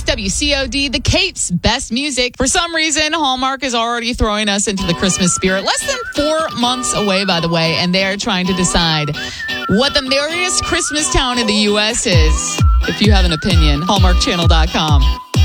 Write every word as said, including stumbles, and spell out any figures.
W C O D, the Cape's best music. For some reason, Hallmark is already throwing us into the Christmas spirit. Less than four months away, by the way, and they are trying to decide what the merriest Christmas town in the U S is. If you have an opinion, hallmark channel dot com.